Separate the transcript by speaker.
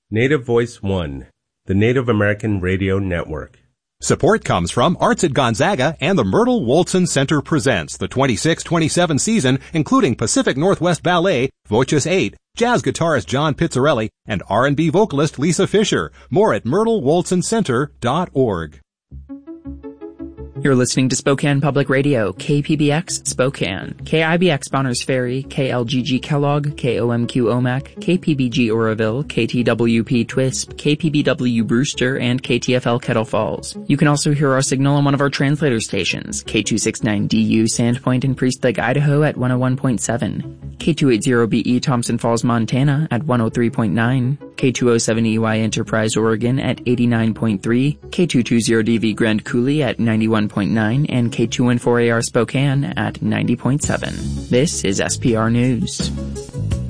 Speaker 1: Native Voice One, the Native American Radio Network.
Speaker 2: Support comes from Arts at Gonzaga and the Myrtle Woolson Center presents the 26-27 season, including Pacific Northwest Ballet, Voces 8, jazz guitarist John Pizzarelli, and R&B vocalist Lisa Fisher. More at myrtlewoolsoncenter.org.
Speaker 3: You're listening to Spokane Public Radio, KPBX Spokane, KIBX Bonners Ferry, KLGG Kellogg, KOMQ Omak, KPBG Oroville, KTWP Twisp, KPBW Brewster, and KTFL Kettle Falls. You can also hear our signal on one of our translator stations, K269DU Sandpoint in Priest Lake, Idaho at 101.7, K280BE Thompson Falls, Montana at 103.9, K207EY Enterprise, Oregon at 89.3, K220DV Grand Coulee at 91.9, and K214AR Spokane at 90.7. This is SPR News.